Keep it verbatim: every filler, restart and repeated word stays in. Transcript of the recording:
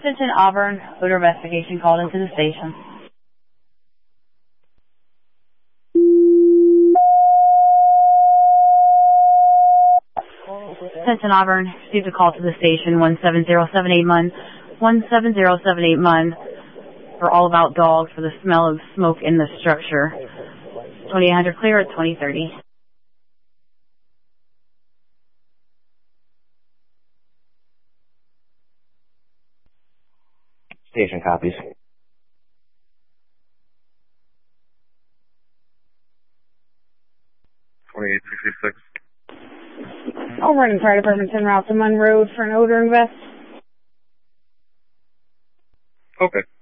Attention Auburn, odor investigation called into the station. Attention Auburn, received a call to the station, one seven zero seven eight Mun, one seven zero seven eight Mun, for All About Dogs for the smell of smoke in the structure. twenty-eight hundred clear at twenty thirty. Station copies. twenty-eight sixty-six. Auburn and Fire Department's en route to Mun Road for an odor invest. Okay.